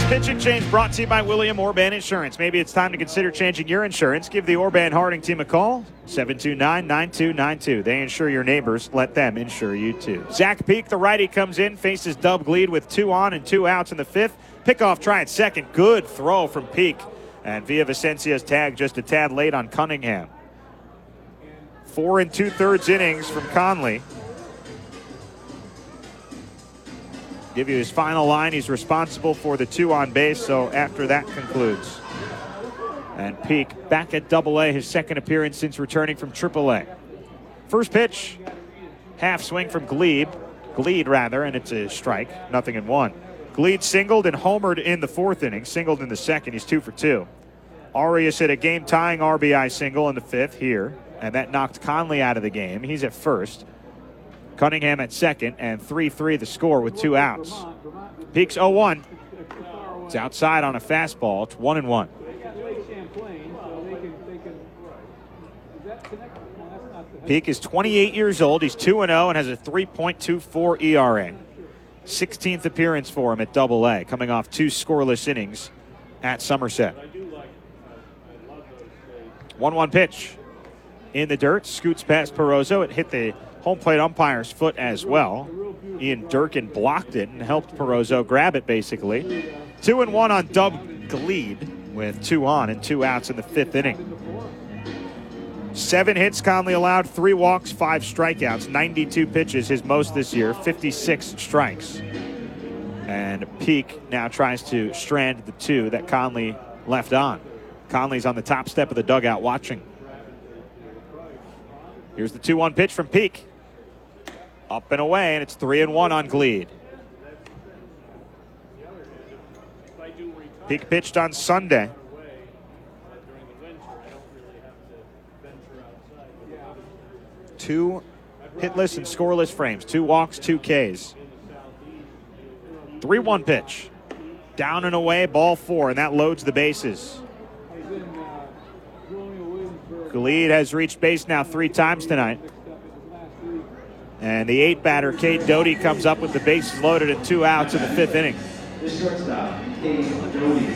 Pitch and Change brought to you by William Orban Insurance. Maybe it's time to consider changing your insurance. Give the Orban Harding team a call, 729-9292. They insure your neighbors. Let them insure you too. Zach Peak, the righty, comes in, faces Dub Gleed with 2 on and 2 outs in the 5th. Pickoff try at second. Good throw from Peak. And Villavicencia's tag just a tad late on Cunningham. 4 2/3 innings from Conley. Give you his final line. He's responsible for the 2 on base, so after that concludes. And Peak back at Double-A, his second appearance since returning from Triple-A. First pitch, half swing from Gleed, and it's a strike, 0-1. Gleed singled and homered in the 4th inning, singled in the 2nd. He's 2 for 2. Arias hit a game-tying RBI single in the 5th here, and that knocked Conley out of the game. He's at first. Cunningham at second, and 3-3 the score with 2 outs. Peak's 0-1. It's outside on a fastball. It's 1-1. Peak is 28 years old. He's 2-0 and has a 3.24 ERA. 16th appearance for him at Double-A, coming off 2 scoreless innings at Somerset. 1-1 pitch in the dirt. Scoots past Perozo. It hit the home plate umpire's foot as well. Ian Durkin blocked it and helped Perozo grab it, basically. 2-1 on Dub Gleed with 2 on and 2 outs in the 5th inning. 7 hits Conley allowed, 3 walks, 5 strikeouts, 92 pitches, his most this year, 56 strikes. And Peak now tries to strand the 2 that Conley left on. Conley's on the top step of the dugout watching. Here's the 2-1 pitch from Peak. Up and away, and it's 3-1 on Gleed. Peak pitched on Sunday. Two hitless and scoreless frames. 2 walks, 2 Ks. 3-1 pitch. Down and away, ball 4, and that loads the bases. Gleed has reached base now 3 times tonight. And the 8-batter, Cade Doty, comes up with the bases loaded and 2 outs in the 5th inning. The shortstop, Cade Doty.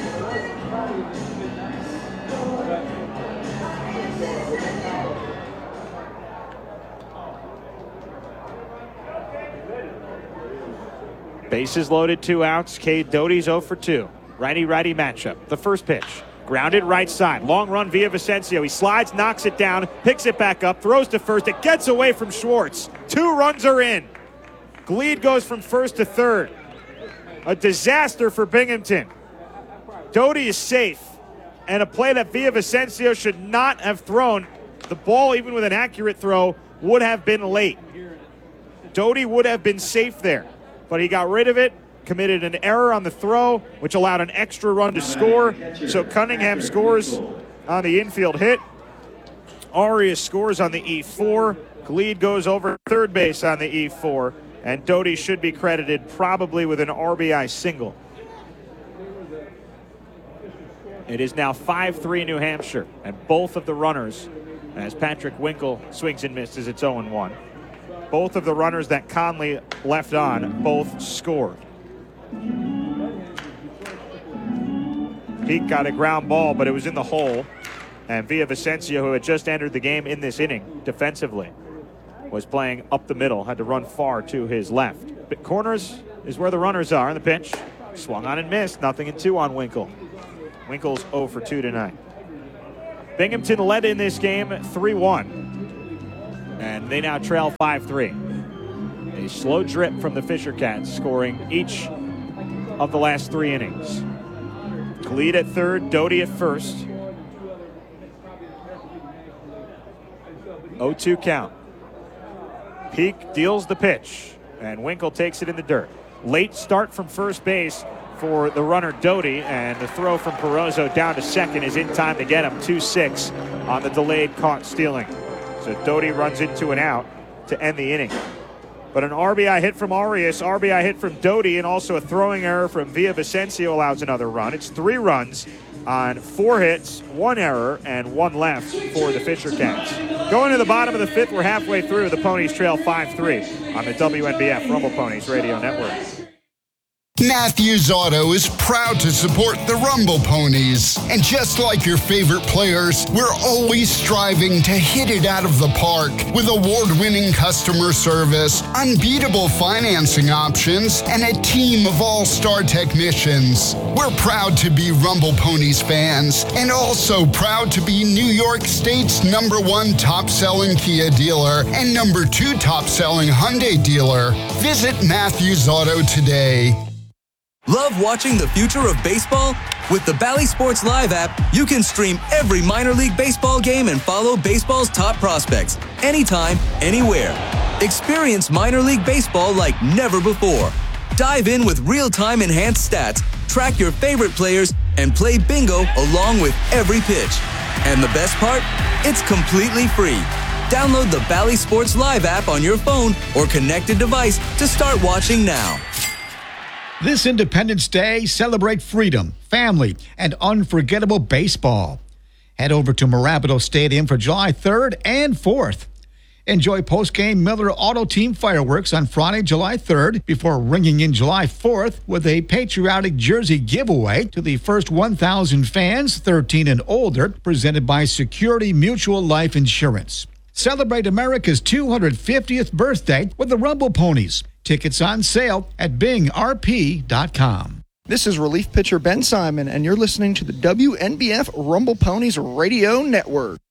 Bases loaded, 2 outs. Cade Doty's 0 for 2. Righty-righty matchup. The first pitch. Grounded right side. Long run Villavicencio. He slides, knocks it down, picks it back up, throws to first. It gets away from Schwartz. 2 runs are in. Gleed goes from first to third. A disaster for Binghamton. Doty is safe. And a play that Villavicencio should not have thrown. The ball, even with an accurate throw, would have been late. Doty would have been safe there. But he got rid of it. Committed an error on the throw, which allowed an extra run to score. So Cunningham scores on the infield hit. Arias scores on the E4. Gleed goes over third base on the E4. And Doty should be credited probably with an RBI single. It is now 5-3 New Hampshire. And both of the runners, as Patrick Winkle swings and misses, it's 0-1. Both of the runners that Conley left on both scored. Peak got a ground ball, but it was in the hole. And Villavicencio, who had just entered the game in this inning defensively, was playing up the middle, had to run far to his left. But corners is where the runners are in the pitch. Swung on and missed. 0-2 on Winkle. Winkle's 0 for 2 tonight. Binghamton led in this game 3-1. And they now trail 5-3. A slow drip from the Fisher Cats, scoring each of the last 3 innings. Gleed at third, Doty at first. 0-2 count. Peak deals the pitch, and Winkle takes it in the dirt. Late start from first base for the runner Doty, and the throw from Perozo down to second is in time to get him. 2-6 on the delayed caught stealing. So Doty runs into an out to end the inning. But an RBI hit from Arias, RBI hit from Doty, and also a throwing error from Villavicencio allows another run. It's 3 runs on 4 hits, 1 error, and 1 left for the Fisher Cats. Going to the bottom of the 5th, we're halfway through. The Ponies trail 5-3 on the WNBF Rumble Ponies Radio Network. Matthews Auto is proud to support the Rumble Ponies. And just like your favorite players, we're always striving to hit it out of the park with award-winning customer service, unbeatable financing options, and a team of all-star technicians. We're proud to be Rumble Ponies fans and also proud to be New York State's #1 top-selling Kia dealer and #2 top-selling Hyundai dealer. Visit Matthews Auto today. Love watching the future of baseball? With the Bally Sports Live app, you can stream every minor league baseball game and follow baseball's top prospects anytime, anywhere. Experience minor league baseball like never before. Dive in with real-time enhanced stats, track your favorite players, and play bingo along with every pitch. And the best part? It's completely free. Download the Bally Sports Live app on your phone or connected device to start watching now. This Independence Day, celebrate freedom, family, and unforgettable baseball. Head over to Mirabito Stadium for July 3rd and 4th. Enjoy post-game Miller Auto Team fireworks on Friday, July 3rd, before ringing in July 4th with a patriotic jersey giveaway to the first 1,000 fans, 13 and older, presented by Security Mutual Life Insurance. Celebrate America's 250th birthday with the Rumble Ponies. Tickets on sale at bingrp.com. This is relief pitcher Ben Simon, and you're listening to the WNBF Rumble Ponies Radio Network.